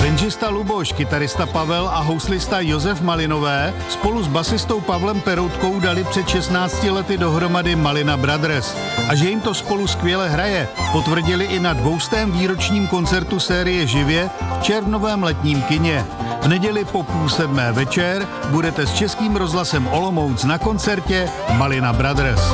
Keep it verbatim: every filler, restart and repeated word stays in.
Benžista Luboš, kytarista Pavel a houslista Josef Malinové spolu s basistou Pavlem Peroutkou dali před šestnácti lety dohromady Malina Brothers. A že jim to spolu skvěle hraje, potvrdili i na dvoustém výročním koncertu série Živě v červnovém letním kině. V neděli po půl sedmé večer budete s Českým rozhlasem Olomouc na koncertě Malina Brothers.